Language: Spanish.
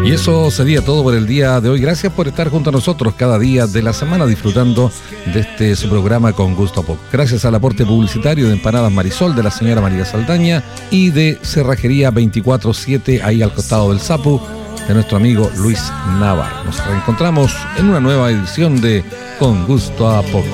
Y eso sería todo por el día de hoy. Gracias por estar junto a nosotros cada día de la semana disfrutando de este su programa Con Gusto a Poco. Gracias al aporte publicitario de Empanadas Marisol de la señora María Saldaña y de Cerrajería 24/7 ahí al costado del Sapu de nuestro amigo Luis Navarro. Nos reencontramos en una nueva edición de Con Gusto a Poco.